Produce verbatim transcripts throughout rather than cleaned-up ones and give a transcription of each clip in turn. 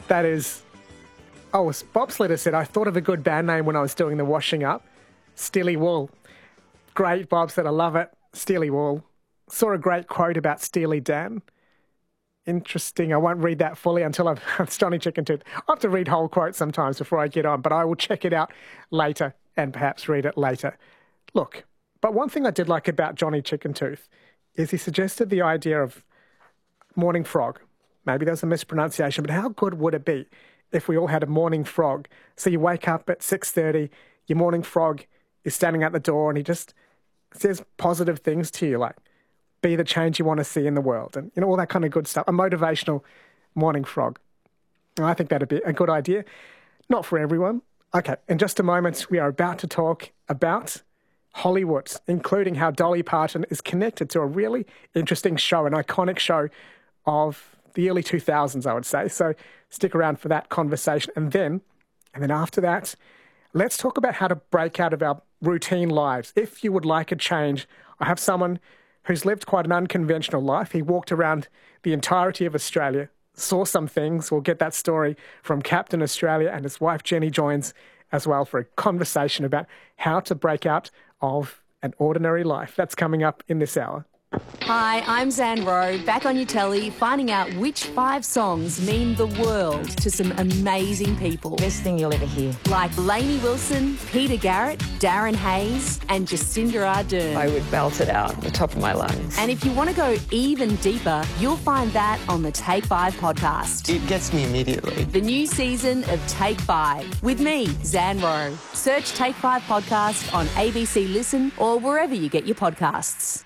That is... Oh, as Bob Slater said, I thought of a good band name when I was doing the washing up. Steely Wool. Great, Bob said, I love it. Steely Wool. Saw a great quote about Steely Dan. Interesting. I won't read that fully until I've it's Johnny Chicken Tooth. I have to read whole quotes sometimes before I get on, but I will check it out later and perhaps read it later. Look, but one thing I did like about Johnny Chicken Tooth is he suggested the idea of morning frog. Maybe there's a mispronunciation, but how good would it be if we all had a morning frog? So you wake up at six thirty, your morning frog is standing at the door and he just says positive things to you, like be the change you want to see in the world and, you know, all that kind of good stuff. A motivational morning frog. And I think that'd be a good idea. Not for everyone. Okay, in just a moment, we are about to talk about Hollywood, including how Dolly Parton is connected to a really interesting show, an iconic show of the early two thousands, I would say. So stick around for that conversation. And then, and then after that, let's talk about how to break out of our routine lives. If you would like a change, I have someone who's lived quite an unconventional life. He walked around the entirety of Australia, saw some things. We'll get that story from Captain Australia, and his wife Jenny joins as well for a conversation about how to break out of an ordinary life. That's coming up in this hour. Hi, I'm Zan Rowe, back on your telly, finding out which five songs mean the world to some amazing people. Best thing you'll ever hear. Like Lainey Wilson, Peter Garrett, Darren Hayes and Jacinda Ardern. I would belt it out at the top of my lungs. And if you want to go even deeper, you'll find that on the Take Five podcast. It gets me immediately. The new season of Take Five with me, Zan Rowe. Search Take Five podcast on A B C Listen or wherever you get your podcasts.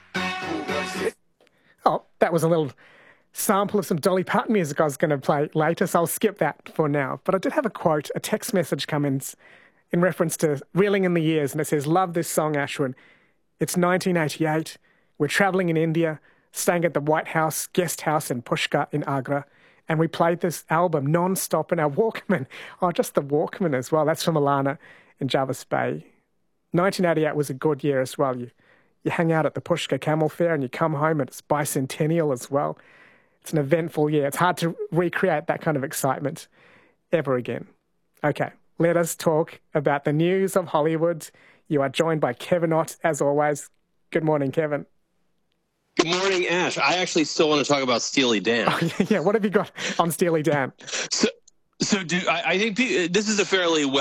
Oh, that was a little sample of some Dolly Parton music I was going to play later, so I'll skip that for now. But I did have a quote, a text message come in in reference to Reeling in the Years, and it says, love this song, Ashwin. It's nineteen eighty-eight. We're travelling in India, staying at the White House guest house in Pushkar in Agra, and we played this album non-stop in our Walkman. Oh, just the Walkman as well. That's from Alana in Jervis Bay. nineteen eighty-eight was a good year as well. You You hang out at the Pushkar Camel Fair and you come home and it's bicentennial as well. It's an eventful year. It's hard to recreate that kind of excitement ever again. Okay, let us talk about the news of Hollywood. You are joined by Kevin Ott, as always. Good morning, Kevin. Good morning, Ash. I actually still want to talk about Steely Dan. Oh, yeah, what have you got on Steely Dan? So, so do I, I think this is a fairly well